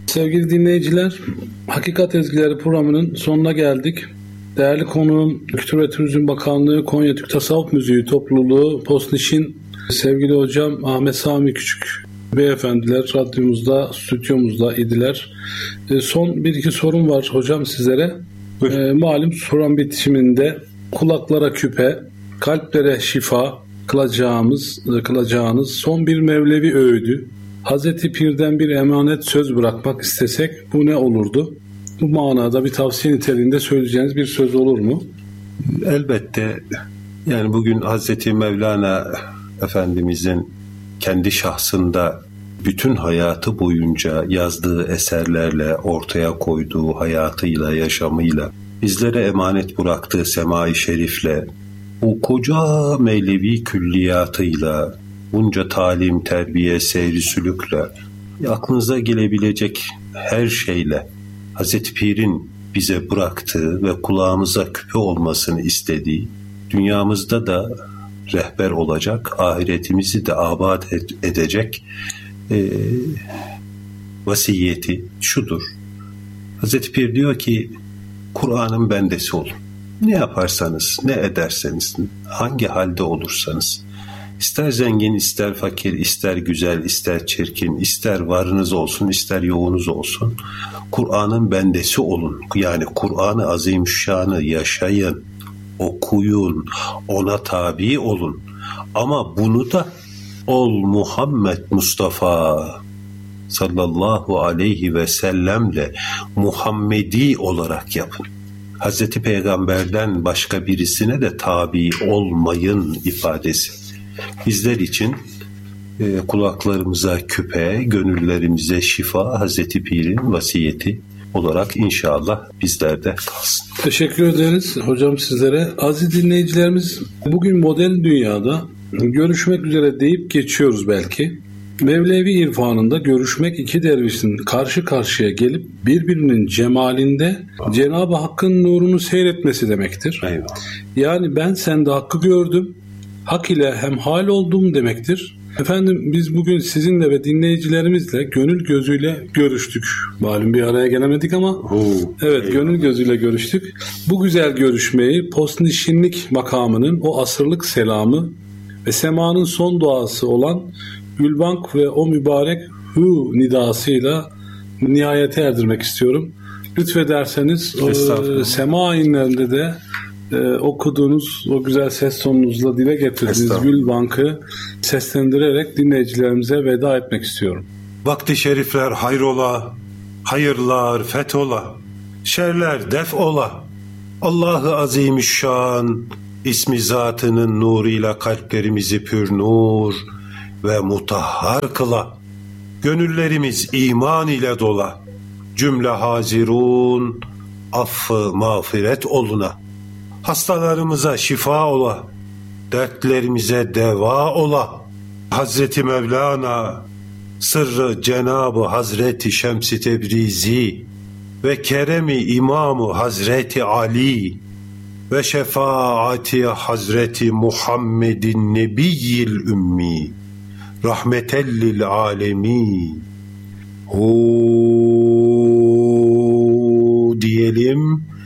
Sevgili dinleyiciler, Hakikat Ezgileri programının sonuna geldik. Değerli konuğum Kültür ve Turizm Bakanlığı Konya Türk Tasavvuf Müziği Topluluğu POSNİŞ'in sevgili hocam Ahmet Sami Küçük beyefendiler radyomuzda, stüdyomuzda idiler. Son bir iki sorum var hocam sizlere. Malum program bitiminde kulaklara küpe, kalplere şifa kılacağınız son bir Mevlevi öğüdü. Hazreti Pir'den bir emanet söz bırakmak istesek bu ne olurdu? Bu manada bir tavsiye niteliğinde söyleyeceğiniz bir söz olur mu? Elbette. Yani bugün Hazreti Mevlana Efendimizin kendi şahsında bütün hayatı boyunca yazdığı eserlerle, ortaya koyduğu hayatıyla, yaşamıyla, bizlere emanet bıraktığı Sema-i Şerif'le, o koca Mevlevi külliyatıyla, bunca talim, terbiye, seyri sülükle, aklınıza gelebilecek her şeyle Hazreti Pir'in bize bıraktığı ve kulağımıza küpe olmasını istediği, dünyamızda da rehber olacak, ahiretimizi de abad edecek vasiyeti şudur. Hazreti Pir diyor ki, Kur'an'ın bendesi olun. Ne yaparsanız, ne ederseniz, hangi halde olursanız, ister zengin, ister fakir, ister güzel, ister çirkin, ister varınız olsun, ister yoğunuz olsun, Kur'an'ın bendesi olun. Yani Kur'an-ı Azimüşşan'ı yaşayın, okuyun, ona tabi olun. Ama bunu da ol Muhammed Mustafa sallallahu aleyhi ve sellemle Muhammedi olarak yapın. Hazreti Peygamber'den başka birisine de tabi olmayın ifadesi. Bizler için kulaklarımıza küpe, gönüllerimize şifa, Hazreti Pir'in vasiyeti olarak inşallah bizlerde kalsın. Teşekkür ederiz hocam sizlere. Aziz dinleyicilerimiz, bugün modern dünyada görüşmek üzere deyip geçiyoruz belki. Mevlevi irfanında görüşmek iki dervişin karşı karşıya gelip birbirinin cemalinde Cenab-ı Hakk'ın nurunu seyretmesi demektir. Eyvallah. Yani ben sende Hakk'ı gördüm, Hak ile hemhal oldum demektir. Efendim biz bugün sizinle ve dinleyicilerimizle gönül gözüyle görüştük. Malum bir araya gelemedik ama evet, gönül gözüyle görüştük. Bu güzel görüşmeyi POSNİŞ'inlik makamının o asırlık selamı ve semanın son duası olan Gülbank ve o mübarek hu nidasıyla nihayete erdirmek istiyorum. Lütfederseniz sema ayinlerinde de okuduğunuz o güzel ses tonunuzla dile getirdiğiniz Gülbank'ı seslendirerek dinleyicilerimize veda etmek istiyorum. Vakti şerifler hayrola, hayırlar fethola, şerler def ola. Allah-ı Azimüşşan ismi zatının nuruyla kalplerimizi pür nur ve mutahhar kıla. Gönüllerimiz iman ile dola. Cümle hazirun affı mağfiret oluna. Hastalarımıza şifa ola. Dertlerimize deva ola. Hazreti Mevlana sırrı Cenab-ı Hazreti Şems-i Tebrizi ve keremi İmam-ı Hazreti Ali ve şefaati Hazreti Muhammedin Nebiyyil Ümmi rahmetellil alemin diyelim.